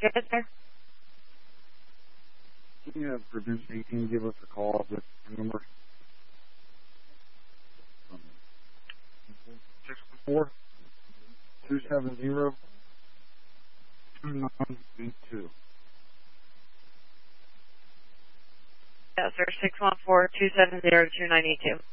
Yes, sir. Can you produce 18 give us a call at this number? 614-270-2982. Yes, sir. 614-270-2982.